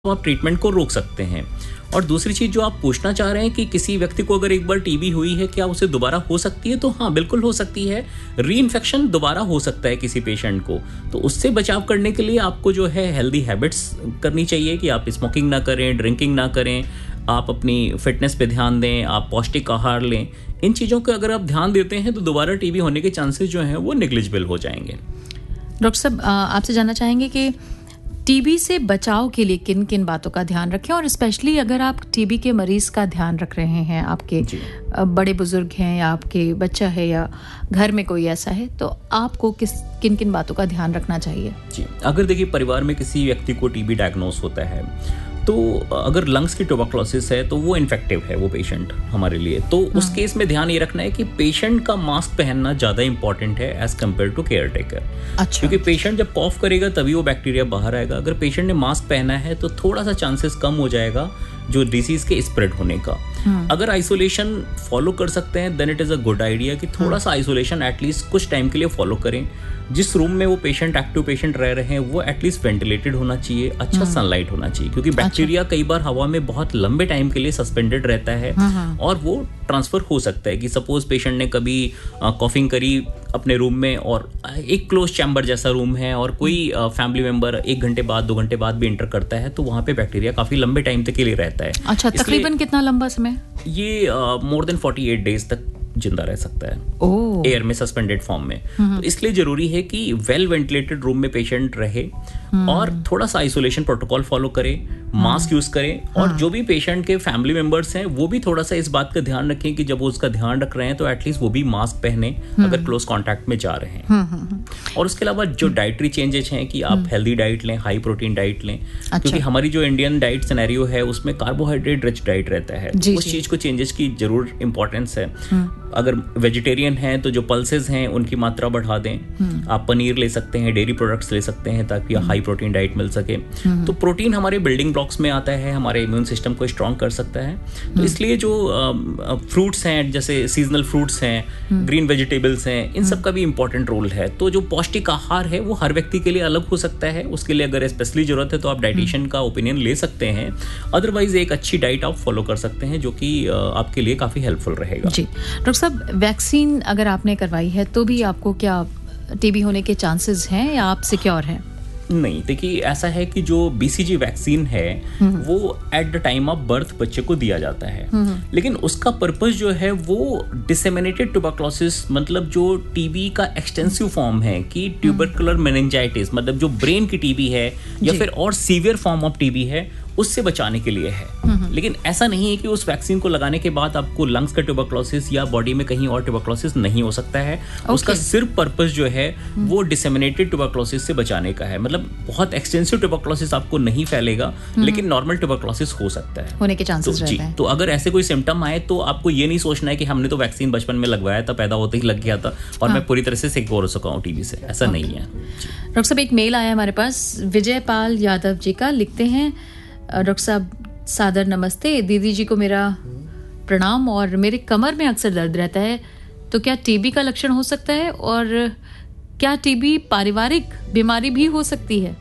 आप ट्रीटमेंट को रोक सकते हैं। और दूसरी चीज़ जो आप पूछना चाह रहे हैं कि किसी व्यक्ति को अगर एक बार टीबी हुई है क्या उसे दोबारा हो सकती है, तो हाँ बिल्कुल हो सकती है। री इन्फेक्शन दोबारा हो सकता है किसी पेशेंट को, तो उससे बचाव करने के लिए आपको जो है हेल्दी हैबिट्स करनी चाहिए कि आप स्मोकिंग ना करें, ड्रिंकिंग ना करें, आप अपनी फिटनेस पे ध्यान दें, आप पौष्टिक आहार लें। इन चीज़ों का अगर आप ध्यान देते हैं तो दोबारा टीबी होने के चांसेस जो हैं वो नेग्लिजिबल हो जाएंगे। डॉक्टर साहब, आपसे जानना चाहेंगे कि टीबी से बचाव के लिए किन किन बातों का ध्यान रखें, और स्पेशली अगर आप टीबी के मरीज का ध्यान रख रहे हैं, आपके बड़े बुजुर्ग हैं या आपके बच्चा है या घर में कोई ऐसा है, तो आपको किन किन बातों का ध्यान रखना चाहिए? जी, अगर देखिए परिवार में किसी व्यक्ति को टीबी डायग्नोस होता है तो अगर लंग्स की ट्यूबरकुलोसिस है तो वो इन्फेक्टिव है वो पेशेंट हमारे लिए, तो उस केस में ध्यान ये रखना है कि पेशेंट का मास्क पहनना ज़्यादा इंपॉर्टेंट है as compare to care taker. अच्छा। क्योंकि पेशेंट जब कॉफ करेगा तभी वो बैक्टीरिया बाहर आएगा। अगर पेशेंट ने मास्क पहना है तो थोड़ा सा चांसेस कम हो जाएगा जो डिसीज के स्प्रेड होने का। अगर आइसोलेशन फॉलो कर सकते हैं then it is a good idea कि थोड़ा सा आइसोलेशन एटलीस्ट कुछ टाइम के लिए फॉलो करें। जिस रूम में वो पेशेंट एक्टिव पेशेंट रह रहे हैं वो एटलीस्ट वेंटिलेटेड होना चाहिए, अच्छा सनलाइट होना चाहिए, क्योंकि बैक्टीरिया कई बार हवा में बहुत लंबे टाइम के लिए सस्पेंडेड रहता है और वो ट्रांसफर हो सकता है कि सपोज पेशेंट ने कभी कॉफिंग करी अपने रूम में और एक क्लोज चैम्बर जैसा रूम है और कोई फैमिली मेंबर 1 घंटे बाद 2 घंटे बाद भी एंटर करता है तो वहाँ पे बैक्टीरिया काफी लंबे टाइम तक के लिए रहता है। अच्छा, तकरीबन कितना लंबा समय? ये मोर देन 48 डेज तक जिंदा रह सकता है एयर में सस्पेंडेड फॉर्म में। तो इसलिए जरूरी है कि वेल वेंटिलेटेड रूम में पेशेंट रहे और थोड़ा सा आइसोलेशन प्रोटोकॉल फॉलो करे, मास्क यूज करें, और जो भी पेशेंट के फैमिली मेंबर्स हैं वो भी थोड़ा सा इस बात का ध्यान रखें कि जब वो उसका ध्यान रख रहे हैं तो एटलीस्ट वो भी मास्क पहने अगर क्लोज कॉन्टैक्ट में जा रहे हैं। और उसके अलावा जो डाइटरी चेंजेस हैं कि आप हेल्दी डाइट लें, हाई प्रोटीन डाइट लें। अच्छा। क्योंकि हमारी जो इंडियन डाइट सिनेरियो है उसमें कार्बोहाइड्रेट रिच डाइट रहता है, उस चीज को चेंजेस की जरूर इंपॉर्टेंस है। अगर वेजिटेरियन हैं तो जो पल्सेस हैं उनकी मात्रा बढ़ा दें, आप पनीर ले सकते हैं, डेयरी प्रोडक्ट्स ले सकते हैं ताकि हाई प्रोटीन डाइट मिल सके। तो प्रोटीन हमारे बिल्डिंग ब्लॉक्स में आता है, हमारे इम्यून सिस्टम को स्ट्रॉन्ग कर सकता है। तो इसलिए जो फ्रूट्स हैं जैसे सीजनल फ्रूट्स हैं, ग्रीन वेजिटेबल्स हैं, इन सब का भी इंपॉर्टेंट रोल है। तो जो पौष्टिक आहार है वो हर व्यक्ति के लिए अलग हो सकता है, उसके लिए अगर स्पेशली जरूरत है तो आप डाइटिशियन का ओपिनियन ले सकते हैं। अदरवाइज एक अच्छी डाइट आप फॉलो कर सकते हैं जो कि आपके लिए काफी हेल्पफुल रहेगा। जी डॉक्टर साहब, वैक्सीन अगर आपने करवाई है तो भी आपको क्या टीबी होने के चांसेस हैं या आप सिक्योर हैं? नहीं, देखिए ऐसा है कि जो बीसीजी वैक्सीन है वो at the time of birth बच्चे को दिया जाता है, लेकिन उसका पर्पस जो है वो डिसेमिनेटेड ट्यूबरकुलोसिस, मतलब जो टीबी का एक्सटेंसिव फॉर्म है कि ट्यूबरकुलर मेनिंजाइटिस, मतलब जो ब्रेन की टीबी है या फिर और सीवियर फॉर्म ऑफ टीबी है, उससे बचाने के लिए है। लेकिन ऐसा नहीं है कि उस वैक्सीन को लगाने के बाद आपको लंग्स का ट्यूबरकुलोसिस या बॉडी में कहीं और ट्यूबरकुलोसिस नहीं हो सकता है। उसका सिर्फ पर्पस जो है वो डिसेमिनेटेड ट्यूबरकुलोसिस से बचाने का है। मतलब बहुत एक्सटेंसिव ट्यूबरकुलोसिस आपको नहीं फैलेगा, लेकिन नॉर्मल ट्यूबरकुलोसिस हो सकता है, होने के चांसेस रहते हैं। तो अगर ऐसे कोई सिम्टम आए तो आपको ये नहीं सोचना है कि हमने तो वैक्सीन बचपन में लगवाया था, पैदा होते ही लग गया था और मैं पूरी तरह से सिक्योर हो सका हूँ टीबी से, ऐसा नहीं है। डॉक्टर साहब, एक मेल आया हमारे पास विजय पाल यादव जी का, लिखते हैं डॉक्टर साहब सादर नमस्ते, दीदी जी को मेरा प्रणाम, और मेरे कमर में अक्सर दर्द रहता है, तो क्या टीबी का लक्षण हो सकता है, और क्या टीबी पारिवारिक बीमारी भी हो सकती है?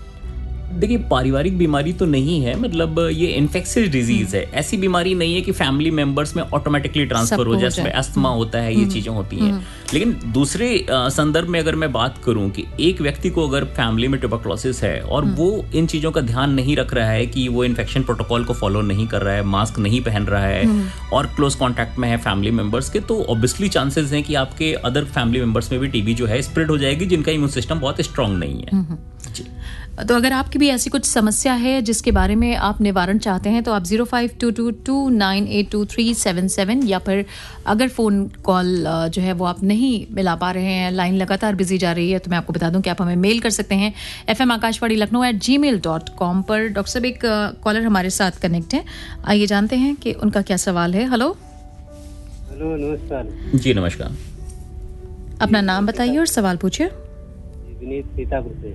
देखिए पारिवारिक बीमारी तो नहीं है, मतलब ये इन्फेक्शियस डिजीज है। ऐसी बीमारी नहीं है कि फैमिली मेंबर्स में ऑटोमेटिकली ट्रांसफर हो जाए, जैसे अस्थमा होता है, ये चीजें होती हैं। लेकिन दूसरे संदर्भ में अगर मैं बात करूं कि एक व्यक्ति को अगर फैमिली में ट्यूबरकुलोसिस है और वो इन चीजों का ध्यान नहीं रख रहा है कि वो इन्फेक्शन प्रोटोकॉल को फॉलो नहीं कर रहा है, मास्क नहीं पहन रहा है और क्लोज कॉन्टैक्ट में है फैमिली मेंबर्स के, तो ऑब्वियसली चांसेस हैं कि आपके अदर फैमिली मेंबर्स में भी टीबी जो है स्प्रेड हो जाएगी जिनका इम्यून सिस्टम बहुत स्ट्रांग नहीं है। तो अगर आपकी भी ऐसी कुछ समस्या है जिसके बारे में आप निवारण चाहते हैं तो आप 052229822377 या फिर अगर फ़ोन कॉल जो है वो आप नहीं मिला पा रहे हैं, लाइन लगातार बिजी जा रही है, तो मैं आपको बता दूं कि आप हमें मेल कर सकते हैं fmakashvadilakhnau@gmail.com पर। डॉक्टर साहब, एक कॉलर हमारे साथ कनेक्ट है, आइए जानते हैं कि उनका क्या सवाल है। हेलो। हेलो, नमस्कार जी। नमस्कार। अपना नाम बताइए और सवाल पूछिए। विनीत सीतापुर से।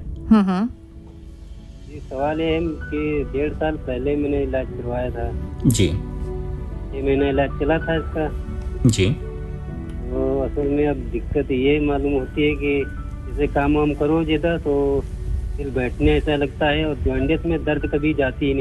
सवाल ये है कि 1.5 साल पहले मैंने इलाज करवाया था जी। 6 महीना इलाज चला था इसका जी। तो असल में अब दिक्कत ये मालूम होती है कि जैसे काम वाम करो ज्यादा तो फिर बैठने ऐसा लगता है और जॉइंट्स में दर्द कभी जाती ही नहीं।